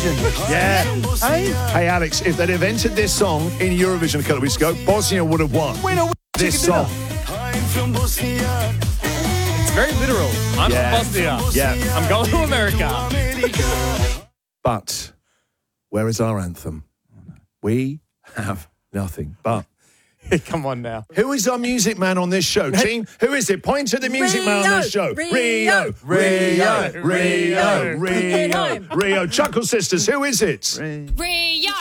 Eurovision. Yeah. Hey, Alex, if they'd have entered this song in Eurovision a couple of weeks ago, Bosnia would have won. This song. It's very literal. I'm from Bosnia. Yeah. I'm going to America. But where is our anthem? We have nothing but. Come on now. Who is our music man on this show, team? Who is it? Point to the music man on this show. Rio. Chuckle Sisters, who is it? Rio.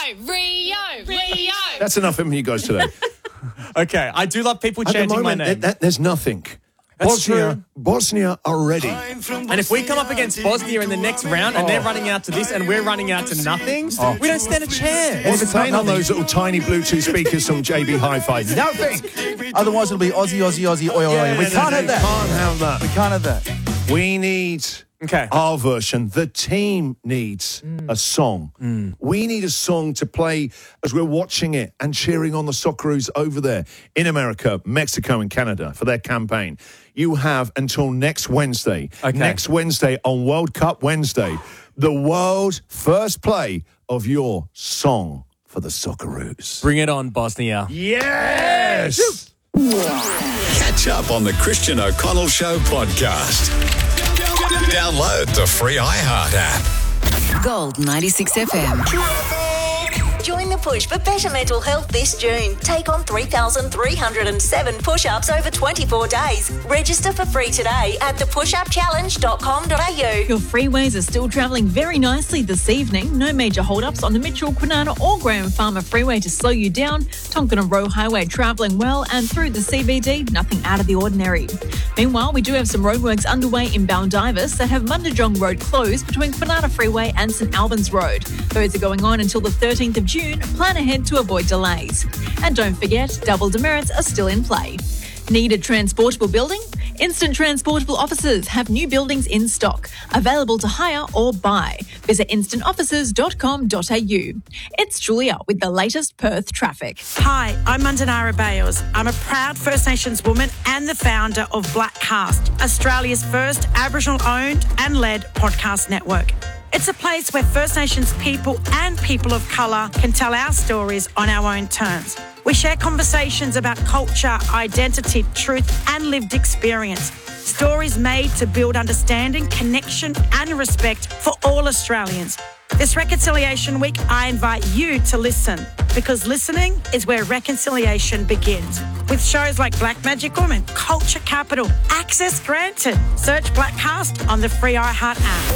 That's enough from you guys today. Okay, I do love people At the chanting moment, my name. there's nothing. That's true. Bosnia are ready. And if we come up against Bosnia in the next round and they're running out to this and we're running out to nothing, we don't stand a chance. Entertain on those little tiny Bluetooth speakers from JB Hi-Fi. Nothing. Otherwise, it'll be Aussie, oi, oi, oi. We can't have that. Can't have that. We can't have that. We need our version. The team needs a song. We need a song to play as we're watching it and cheering on the Socceroos over there in America, Mexico and Canada for their campaign. You have until next Wednesday. Next Wednesday on World Cup Wednesday, the world's first play of your song for the Socceroos. Bring it on, Bosnia. Yes! Catch up on the Christian O'Connell Show podcast. Download the free iHeart app. Gold 96 FM. Join the push for better mental health this June. Take on 3,307 push-ups over 24 days. Register for free today at thepushupchallenge.com.au. Your freeways are still travelling very nicely this evening. No major hold-ups on the Mitchell, Kwinana or Graham Farmer Freeway to slow you down. Tonkin Row Highway travelling well, and through the CBD, nothing out of the ordinary. Meanwhile, we do have some roadworks underway in Baldivis that have Mundajong Road closed between Kwinana Freeway and St Albans Road. Those are going on until the 13th of June. Plan ahead to avoid delays. And don't forget, double demerits are still in play. Need a transportable building? Instant Transportable Offices have new buildings in stock, available to hire or buy. Visit instantoffices.com.au. It's Julia with the latest Perth traffic. Hi, I'm Mandanara Bales. I'm a proud First Nations woman and the founder of Black Cast, Australia's first Aboriginal-owned and led podcast network. It's a place where First Nations people and people of colour can tell our stories on our own terms. We share conversations about culture, identity, truth and lived experience. Stories made to build understanding, connection and respect for all Australians. This Reconciliation Week, I invite you to listen, because listening is where reconciliation begins. With shows like Black Magic Woman, Culture Capital, access granted. Search Black Cast on the free iHeart app.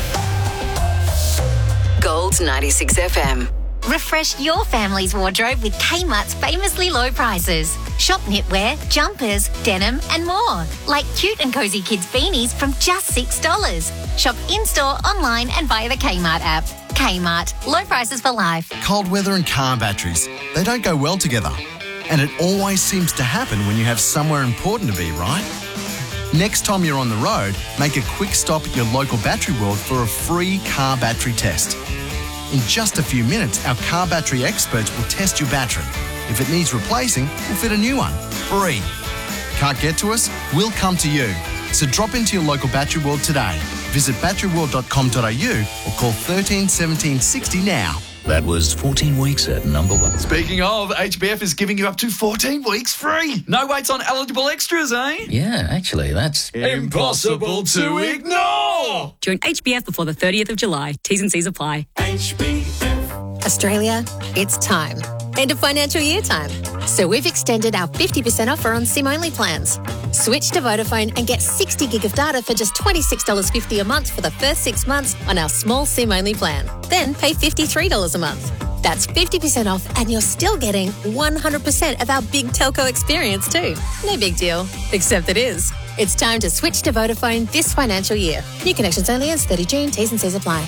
Gold 96 FM. Refresh your family's wardrobe with Kmart's famously low prices. Shop knitwear, jumpers, denim and more. Like cute and cozy kids beanies from just $6. Shop in-store, online and via the Kmart app. Kmart. Low prices for life. Cold weather and car batteries, they don't go well together. And it always seems to happen when you have somewhere important to be, right? Next time you're on the road, make a quick stop at your local Battery World for a free car battery test. In just a few minutes, our car battery experts will test your battery. If it needs replacing, we'll fit a new one, free. Can't get to us? We'll come to you. So drop into your local Battery World today. Visit batteryworld.com.au or call 13 17 60 now. That was 14 weeks at number one. Speaking of, HBF is giving you up to 14 weeks free. No waits on eligible extras, eh? Yeah, actually, that's impossible to ignore. Join HBF before the 30th of July. T's and C's apply. HBF. Australia, it's time. End of financial year time. So we've extended our 50% offer on SIM-only plans. Switch to Vodafone and get 60 gig of data for just $26.50 a month for the first 6 months on our small SIM-only plan. Then pay $53 a month. That's 50% off and you're still getting 100% of our big telco experience too. No big deal, except it is. It's time to switch to Vodafone this financial year. New connections only ends 30 June. T's and C's apply.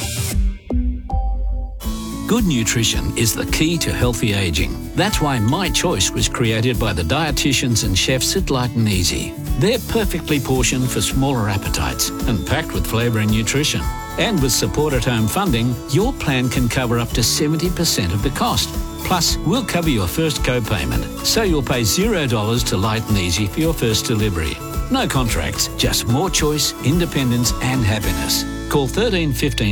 Good nutrition is the key to healthy ageing. That's why My Choice was created by the dietitians and chefs at Light and Easy. They're perfectly portioned for smaller appetites and packed with flavour and nutrition. And with support at home funding, your plan can cover up to 70% of the cost. Plus, we'll cover your first co-payment, so you'll pay $0 to Light and Easy for your first delivery. No contracts, just more choice, independence and happiness. Call 13 15